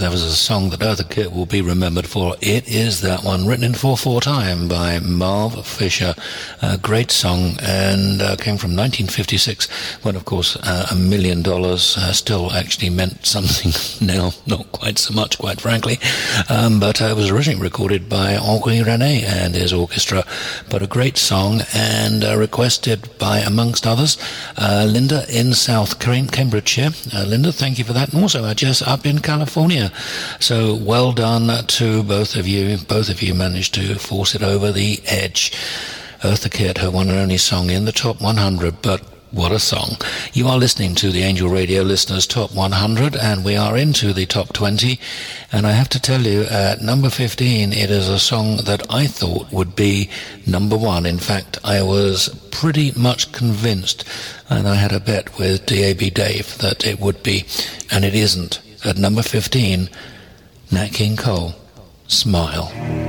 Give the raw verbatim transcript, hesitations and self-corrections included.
there was a song that Eartha Kitt will be remembered for, it is that one, written in four four time by Marv Fisher. A great song, and uh, came from nineteen fifty-six, when, of course, uh, a million dollars uh, still actually meant something. Now, not quite so much, quite frankly. Um, but uh, it was originally recorded by Henri René and his orchestra. But a great song, and uh, requested by, amongst others, uh, Linda in South Cambridgeshire. Uh, Linda, thank you for that. And also uh, Jess up in California. So well done to both of you. Both of you managed to force it over the edge. Eartha Kitt, her one and only song in the top one hundred, but what a song. You are listening to the Angel Radio Listeners Top one hundred, and we are into the top twenty. And I have to tell you, at number fifteen, it is a song that I thought would be number one. In fact, I was pretty much convinced, and I had a bet with D A B Dave that it would be, and it isn't. At number fifteen, Nat King Cole, Smile.